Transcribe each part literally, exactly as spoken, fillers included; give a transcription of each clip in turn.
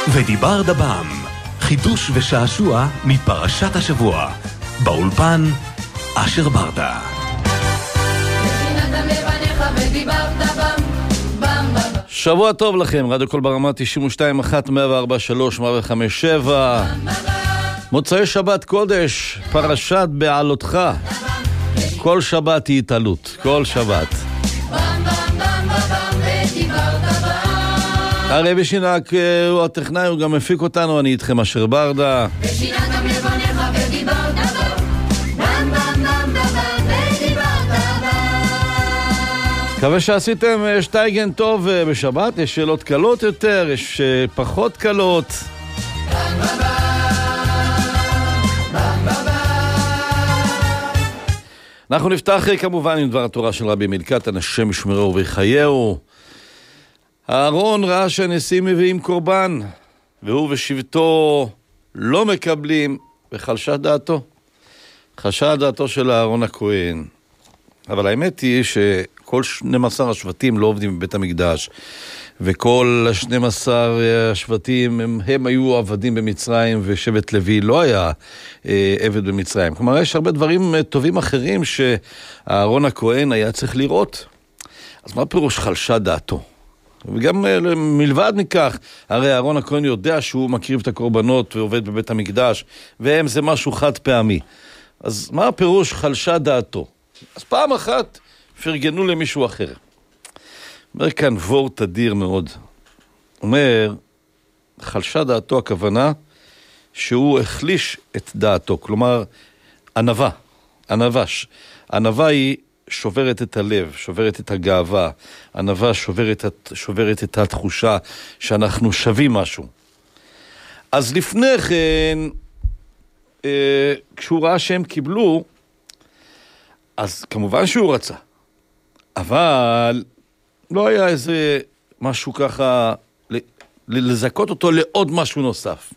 ודיבר דבם, חידוש ושעשוע מפרשת השבוע. באולפן אשר ברדה. שבוע טוב לכם, רדיו קול ברמה תשעים ושתיים אחת מאה וארבע שלוש מאה וחמש שבע. מוצאי שבת קודש, פרשת בעלותך. כל שבת היא התעלות, כל שבת. הרבי שינק הוא הטכנאי, הוא גם מפיק אותנו, אני איתכם אשר ברדה. מקווה שעשיתם שטייגן טוב בשבת. יש שאלות קלות יותר, יש פחות קלות. אנחנו נפתח כמובן עם דבר התורה של רבי מילקטן, השם ישמרו ויחייהו. אהרון ראה שהנשיאים מביאים קורבן, והוא ושבטו לא מקבלים, וחלשה דעתו. חלשה דעתו של אהרון הכהן. אבל האמת היא שכל שנים עשר השבטים לא עובדים בבית המקדש, וכל שנים עשר השבטים הם, הם היו עבדים במצרים, ושבט לוי לא היה אה, עבד במצרים. כלומר, יש הרבה דברים טובים אחרים שאהרון הכהן היה צריך לראות. אז מה פירוש חלשה דעתו? וגם מלבד מכך, הרי אהרון הכהן יודע שהוא מקריב את הקורבנות ועובד בבית המקדש, והם זה משהו חד פעמי. אז מה הפירוש חלשה דעתו? אז פעם אחת פרגנו למישהו אחר. אומר כאן וור תדיר מאוד. אומר, חלשה דעתו הכוונה שהוא החליש את דעתו. כלומר, ענווה. ענווה. ענווה היא שוברת את הלב, שוברת את הגאווה. ענווה שוברת, שוברת את התחושה שאנחנו שווים משהו. אז לפני כן, אה, כשהוא ראה שהם קיבלו, אז כמובן שהוא רצה. אבל לא היה איזה משהו ככה, לזכות אותו לעוד משהו נוסף.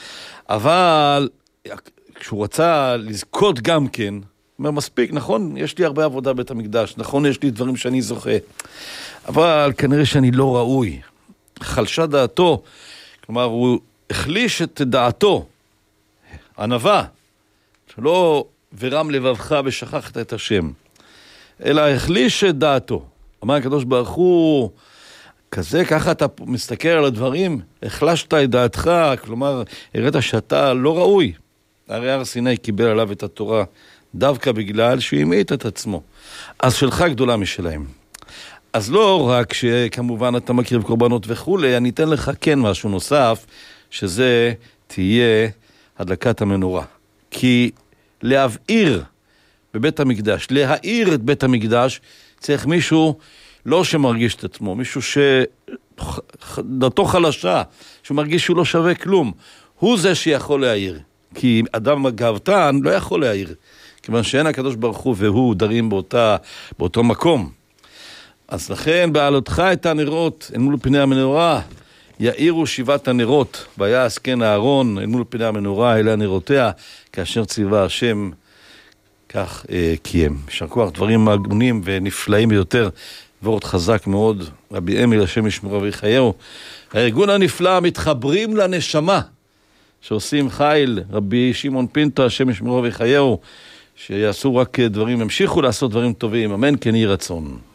אבל כשהוא רצה לזכות גם כן, אומר, מספיק, נכון, יש לי הרבה עבודה בית המקדש, נכון, יש לי דברים שאני זוכה, אבל כנראה שאני לא ראוי. חלשה דעתו, כלומר, הוא החליש את דעתו, ענווה, שלא ורם לבבך ושכחת את השם, אלא החליש את דעתו. אמר הקדוש ברוך הוא, כזה, ככה אתה מסתכל על הדברים, החלשת את דעתך, כלומר, הראית שאתה לא ראוי. הרי הר סיני קיבל עליו את התורה, דווקא בגלל שהוא המעיט את עצמו. אז שלך גדולה משלהם. אז לא רק שכמובן אתה מקריב קורבנות וכולי, אני אתן לך כן משהו נוסף, שזה תהיה הדלקת המנורה. כי להבעיר בבית המקדש, להאיר את בית המקדש, צריך מישהו לא שמרגיש את עצמו, מישהו שדעתו חלשה, שמרגיש שהוא לא שווה כלום. הוא זה שיכול להאיר. כי אדם גאוותן לא יכול להאיר. כיוון שאין הקדוש ברוך הוא והוא דרים באותה, באותו מקום. אז לכן בעלותך את הנרות, אל מול פני המנורה, יאירו שבעת הנרות, ויעש כן אהרון, אל מול פני המנורה, אלה נרותיה, כאשר ציווה השם, כך אה, קיים. יישר כוח, דברים הגונים ונפלאים ביותר, ועוד חזק מאוד, רבי אמיל, השם ישמרו ויחייהו. הארגון הנפלא, מתחברים לנשמה, שעושים חיל, רבי שמעון פינטו, השם ישמרו ויחייהו, שיעשו רק דברים, המשיכו לעשות דברים טובים, אמן כן יהי רצון.